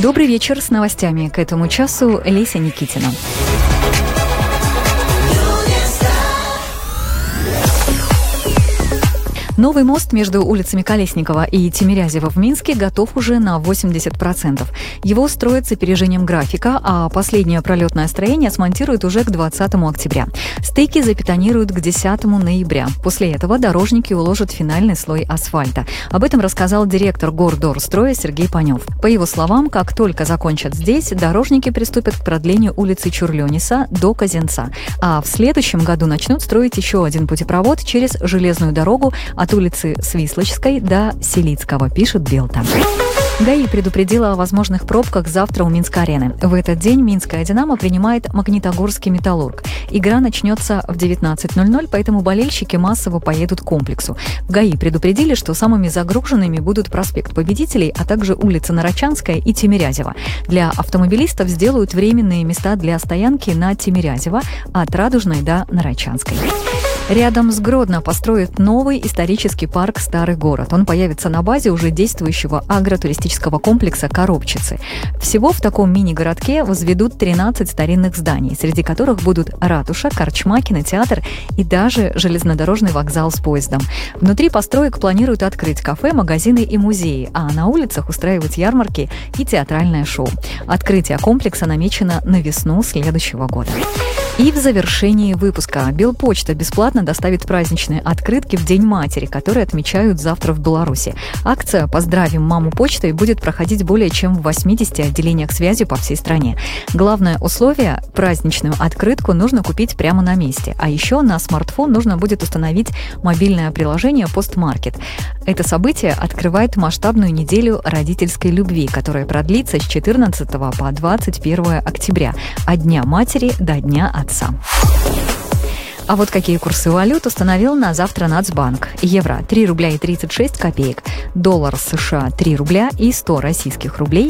Добрый вечер, с новостями к этому часу Леся Никитина. Новый мост между улицами Колесникова и Тимирязева в Минске готов уже на 80%. Его строят с опережением графика, а последнее пролетное строение смонтируют уже к 20 октября. Стыки забетонируют к 10 ноября. После этого дорожники уложат финальный слой асфальта. Об этом рассказал директор Гордорстроя Сергей Панев. По его словам, как только закончат здесь, дорожники приступят к продлению улицы Чурлениса до Казинца. А в следующем году начнут строить еще один путепровод через железную дорогу от улицы Свислочской до Селицкого, пишет Белта. ГАИ предупредила о возможных пробках завтра у Минск-арены. В этот день Минская «Динамо» принимает Магнитогорский «Металлург». Игра начнется в 19:00, поэтому болельщики массово поедут к комплексу. В ГАИ предупредили, что самыми загруженными будут проспект Победителей, а также улица Нарочанская и Тимирязева. Для автомобилистов сделают временные места для стоянки на Тимирязева от Радужной до Нарочанской. Рядом с Гродно построят новый исторический парк «Старый город». Он появится на базе уже действующего агротуристического комплекса «Коробчицы». Всего в таком мини-городке возведут 13 старинных зданий, среди которых будут ратуша, корчма, кинотеатр и даже железнодорожный вокзал с поездом. Внутри построек планируют открыть кафе, магазины и музеи, а на улицах устраивать ярмарки и театральное шоу. Открытие комплекса намечено на весну следующего года. И в завершении выпуска Белпочта бесплатно доставит праздничные открытки в День матери, которые отмечают завтра в Беларуси. Акция «Поздравим маму почтой» будет проходить более чем в 80 отделениях связи по всей стране. Главное условие – праздничную открытку нужно купить прямо на месте. А еще на смартфон нужно будет установить мобильное приложение «Постмаркет». Это событие открывает масштабную неделю родительской любви, которая продлится с 14 по 21 октября, от Дня матери до Дня отца. А вот какие курсы валют установил на завтра Нацбанк. Евро – 3 рубля и 36 копеек, доллар США – 3 рубля и 100 российских рублей,